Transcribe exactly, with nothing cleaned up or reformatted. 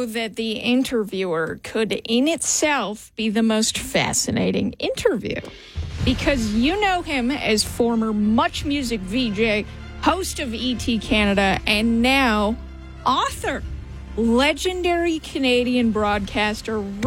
know that the interviewer could in itself be the most fascinating interview, because you know him as former Much Music V J, host of E T Canada, and now author, legendary Canadian broadcaster